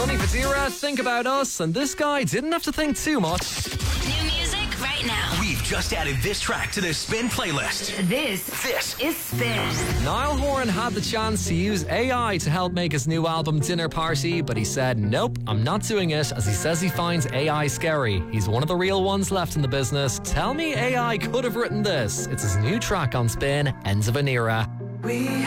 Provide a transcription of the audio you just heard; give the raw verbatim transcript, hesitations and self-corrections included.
Sonny Fodera, Think About Us, and this guy didn't have to think too much. New music right now. We've just added this track to the Spin playlist. This, This is Spin. Niall Horan had the chance to use A I to help make his new album Dinner Party, but he said, nope, I'm not doing it, as he says he finds A I scary. He's one of the real ones left in the business. Tell me A I could have written this. It's his new track on Spin, Ends of an Era. We